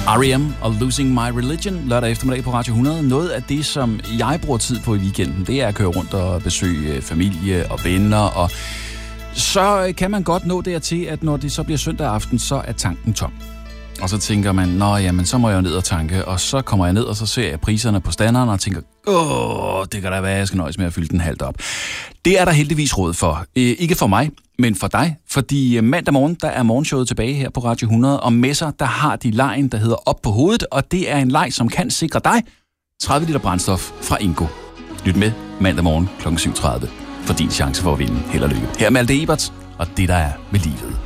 R.E.M. og Losing My Religion lørdag eftermiddag på Radio 100. Noget af det, som jeg bruger tid på i weekenden, det er at køre rundt og besøge familie og venner. Og så kan man godt nå dertil, at når det så bliver søndag aften, så er tanken tom. Og så tænker man, nå jamen, så må jeg jo ned og tanke. Og så kommer jeg ned, og så ser jeg priserne på standeren og tænker, det kan da være, jeg skal nøjes med at fylde den halvt op. Det er der heldigvis råd for. Ikke for mig, men for dig. Fordi mandag morgen, der er morgenshowet tilbage her på Radio 100. Og med sig, der har de lejen, der hedder Op på hovedet. Og det er en leg, som kan sikre dig 30 liter brændstof fra Ingo. Lyt med mandag morgen kl. 7.30 for din chance for at vinde. Held og lykke. Her er Malte Ebert, og det der er med livet.